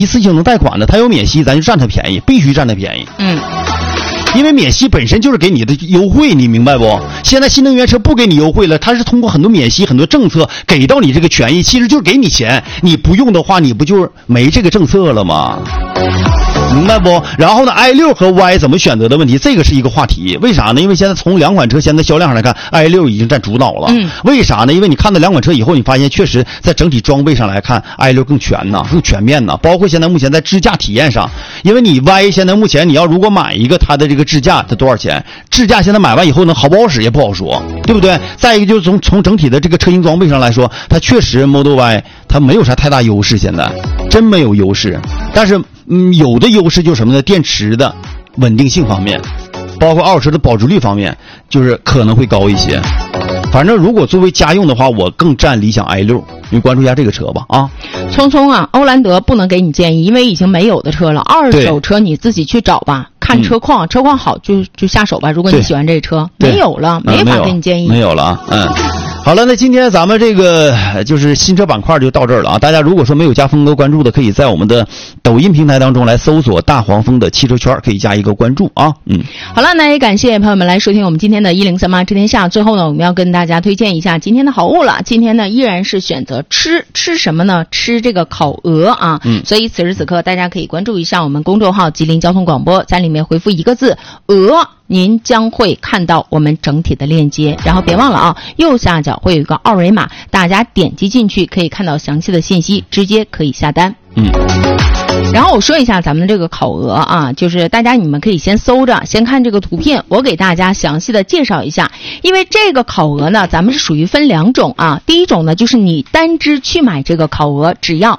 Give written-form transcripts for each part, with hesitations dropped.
一次性能贷款的，它有免息，咱就占它便宜，必须占它便宜。因为免息本身就是给你的优惠，你明白不？现在新能源车不给你优惠了，它是通过很多免息、很多政策给到你这个权益，其实就是给你钱，你不用的话，你不就是没这个政策了吗？明白不？然后呢 ，i6 和 Y 怎么选择的问题，这个是一个话题。为啥呢？因为现在从两款车现在销量上来看 ，i6 已经占主导了。为啥呢？因为你看到两款车以后，你发现确实在整体装备上来看 ，i6 更全呐，更全面呐。包括现在目前在支架体验上，因为你 Y 现在目前你要如果买一个它的这个支架，它多少钱？支架现在买完以后能好不好使也不好说，对不对？再一个就是从整体的这个车型装备上来说，它确实 Model Y 它没有啥太大优势，现在真没有优势。但是有的优势就是什么呢？电池的稳定性方面，包括二手车的保值率方面，就是可能会高一些。反正如果作为家用的话，我更占理想 i6， 你关注一下这个车吧啊。 聪聪啊，欧蓝德不能给你建议，因为已经没有的车了，二手车你自己去找吧，看车况，车况好就下手吧。如果你喜欢这车，没有了，没法给你建议， 没有了啊。好了，那今天咱们这个就是新车板块就到这儿了啊！大家如果说没有加峰哥关注的，可以在我们的抖音平台当中来搜索大黄蜂的汽车圈，可以加一个关注啊。 好了，那也感谢朋友们来收听我们今天的103知天下。最后呢，我们要跟大家推荐一下今天的好物了。今天呢，依然是选择吃什么呢？吃这个烤鹅啊。所以此时此刻大家可以关注一下我们公众号吉林交通广播，在里面回复一个字鹅，您将会看到我们整体的链接，然后别忘了啊，右下角会有一个二维码，大家点击进去可以看到详细的信息，直接可以下单。然后我说一下咱们这个烤鹅啊，就是大家你们可以先搜着，先看这个图片，我给大家详细的介绍一下。因为这个烤鹅呢，咱们是属于分两种啊。第一种呢，就是你单只去买这个烤鹅，只要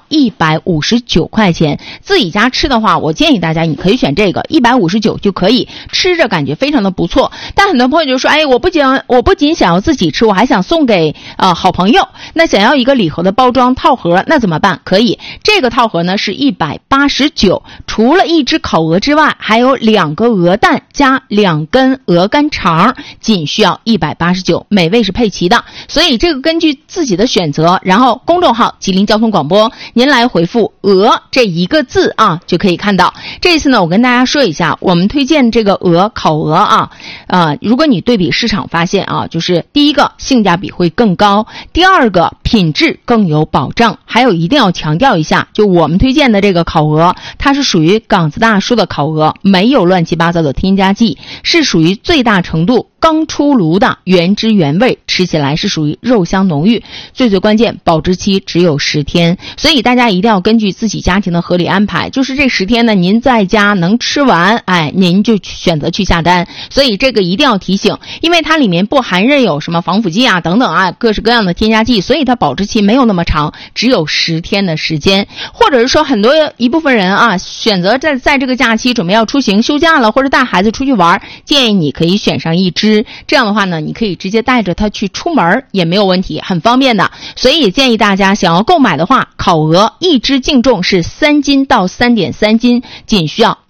159块钱。自己家吃的话，我建议大家你可以选这个159就可以，吃着感觉非常的不错。但很多朋友就说，哎，我不仅想要自己吃，我还想送给好朋友。那想要一个礼盒的包装套盒，那怎么办？可以，这个套盒呢是189，除了一只烤鹅之外，还有2个鹅蛋加2根鹅肝肠，仅需要189，美味是配齐的。所以这个根据自己的选择，然后公众号吉林交通广播，您来回复鹅这一个字啊，就可以看到。这次呢，我跟大家说一下，我们推荐这个烤鹅啊，如果你对比市场发现啊，就是第一个性价比会更高，第二个品质更有保障，还有一定要强调一下，就我们推荐的这个烤鹅，它是属于岗子大叔的烤鹅，没有乱七八糟的添加剂，是属于最大程度刚出炉的原汁原味，吃起来是属于肉香浓郁，最关键保质期只有10天，所以大家一定要根据自己家庭的合理安排，就是这10天呢，您在家能吃完，您就选择去下单。所以这个一定要提醒，因为它里面不含任有什么防腐剂啊等等啊，各式各样的添加剂，所以它保质期没有那么长，只有10天的时间。或者是说一部分人啊，选择在这个假期准备要出行休假了，或者带孩子出去玩，建议你可以选上一只，这样的话呢，你可以直接带着它去出门也没有问题，很方便的。所以也建议大家想要购买的话，烤鹅一只净重是3斤到3.3斤，仅需要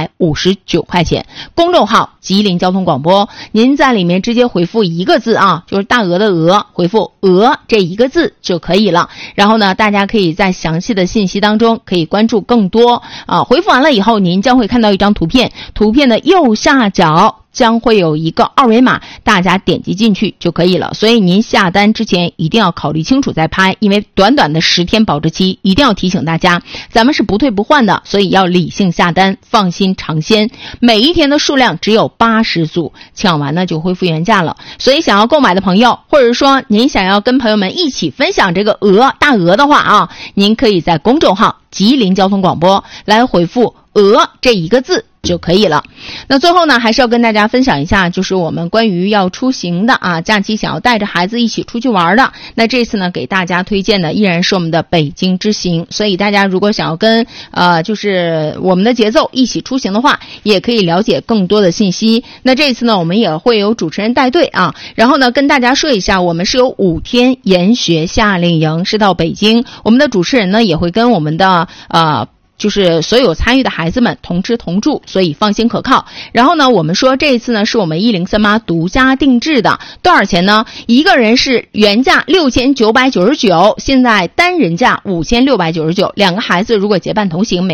159块钱。公众号吉林交通广播，您在里面直接回复一个字啊，就是大鹅的鹅，回复鹅这一个字就可以了。然后呢，大家可以在详细的信息当中可以关注更多回复完了以后，您将会看到一张图片，图片的右下角将会有一个二维码，大家点击进去就可以了。所以您下单之前一定要考虑清楚再拍，因为短短的10天保质期，一定要提醒大家，咱们是不退不换的，所以要理性下单，放心尝鲜。每一天的数量只有80组，抢完呢就恢复原价了。所以想要购买的朋友，或者说您想要跟朋友们一起分享这个大鹅的话啊，您可以在公众号吉林交通广播来回复鹅这一个字就可以了。那最后呢，还是要跟大家分享一下，就是我们关于要出行的假期想要带着孩子一起出去玩的，那这次呢给大家推荐的依然是我们的北京之行。所以大家如果想要跟就是我们的节奏一起出行的话，也可以了解更多的信息。那这次呢，我们也会有主持人带队然后呢跟大家说一下，我们是有5天研学夏令营，是到北京，我们的主持人呢也会跟我们的就是所有参与的孩子们同吃同住，所以放心可靠。然后呢，我们说这一次呢是我们103妈独家定制的，多少钱呢？一个人是原价6999，现在单人价5699，2个孩子如果结伴同行，